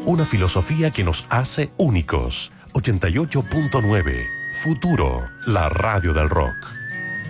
Una filosofía que nos hace únicos. 88.9. Futuro, la radio del rock.